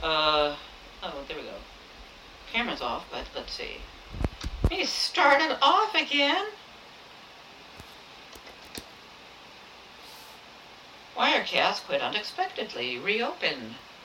Oh, there we go. Camera's off, but let's see. He started off again. Wirecast quit unexpectedly. Reopen.